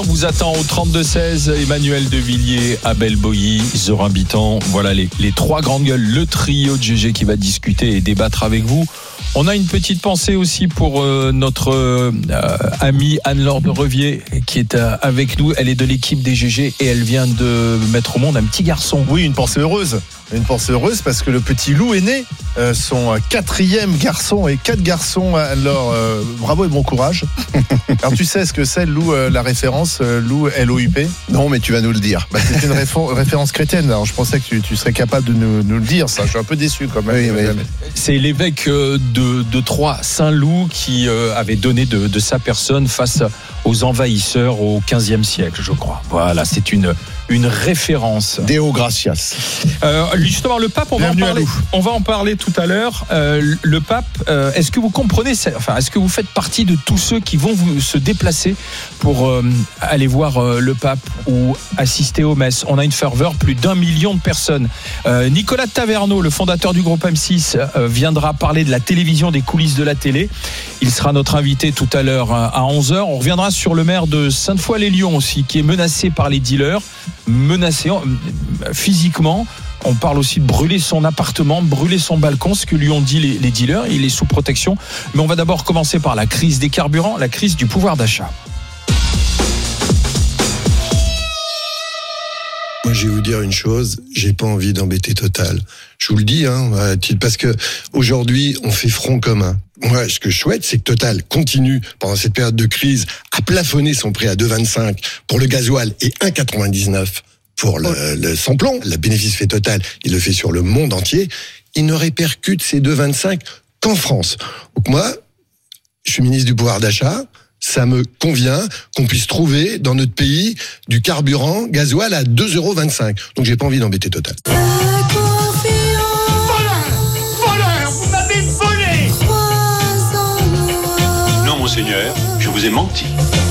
On vous attend au 32-16, Emmanuel Devilliers, Abel Boilly, Zorin Bitan. Voilà les trois grandes gueules, le trio de GG qui va discuter et débattre avec vous. On a une petite pensée aussi pour notre amie Anne-Laure de Revier qui est avec nous. Elle est de l'équipe des GG et elle vient de mettre au monde un petit garçon. Oui, une pensée heureuse. Une pensée heureuse parce que le petit Lou est né, son 4e garçon et 4 garçons. Alors, bravo et bon courage. Alors, tu sais ce que c'est, Lou, la référence, Lou, L-O-U-P? Non, mais tu vas nous le dire. C'est une référence chrétienne. Alors, je pensais que tu serais capable de nous le dire. Ça, je suis un peu déçu quand même. Oui. C'est l'évêque de Troyes, Saint-Loup, qui avait donné de sa personne face aux envahisseurs au XVe siècle, je crois. Voilà, c'est une référence. Deo gratias. Justement, le pape, on va en parler tout à l'heure. Le pape, est-ce que vous comprenez, est-ce que vous faites partie de tous ceux qui vont se déplacer pour aller voir le pape ou assister aux messes? On a une ferveur, plus d'1 million de personnes. Nicolas Taverneau, le fondateur du groupe M6, viendra parler de la télévision, des coulisses de la télé. Il sera notre invité tout à l'heure à 11h. On reviendra sur le maire de Sainte-Foy-les-Lyons aussi, qui est menacé par les dealers, menacé physiquement. On parle aussi de brûler son appartement, brûler son balcon, ce que lui ont dit les dealers. Il est sous protection. Mais on va d'abord commencer par la crise des carburants, la crise du pouvoir d'achat. Moi, je vais vous dire une chose, j'ai pas envie d'embêter Total. Je vous le dis, parce que aujourd'hui, on fait front commun. Moi, ce que je souhaite, c'est que Total continue, pendant cette période de crise, à plafonner son prix à 2,25 pour le gasoil et 1,99 pour le sans-plomb. Le bénéfice fait Total, il le fait sur le monde entier. Il ne répercute ces 2,25 qu'en France. Donc moi, je suis ministre du pouvoir d'achat. Ça me convient qu'on puisse trouver dans notre pays du carburant gasoil à 2,25 €. Donc j'ai pas envie d'embêter Total. Voleur, vous m'avez volé. Non, monseigneur, je vous ai menti.